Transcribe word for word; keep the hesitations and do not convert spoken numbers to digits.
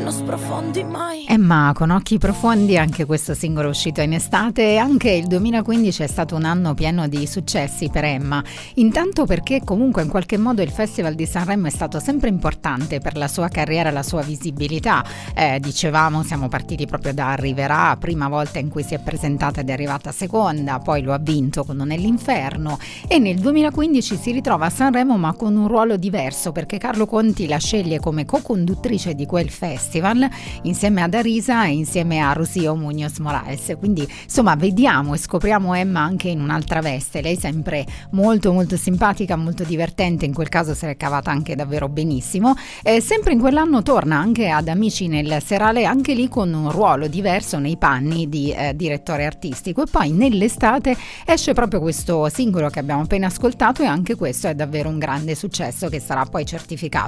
non sprofondi mai. Emma con occhi profondi, anche questo singolo uscito in estate, e anche il duemilaquindici è stato un anno pieno di successi per Emma. Intanto perché comunque in qualche modo il Festival di Sanremo è stato sempre importante per la sua carriera, la sua visibilità. Eh, dicevamo, siamo partiti proprio da Arriverà, prima volta in cui si è presentata ed è arrivata seconda, poi lo ha vinto con Non è l'inferno, e nel duemilaquindici si ritrova a Sanremo ma con un ruolo diverso, perché Carlo Conti la sceglie come co-conduttrice di quel festival insieme ad Arisa e insieme a Rocío Muñoz Moraes. Quindi insomma vediamo e scopriamo Emma anche in un'altra veste. Lei sempre molto molto simpatica, molto divertente, in quel caso se l'è cavata anche davvero benissimo. Eh, sempre in quell'anno torna anche ad Amici nel serale, anche lì con un ruolo diverso nei panni di eh, direttore artistico, e poi nell'estate esce proprio questo singolo che abbiamo appena ascoltato, e anche questo è davvero un grande successo che sarà poi certificato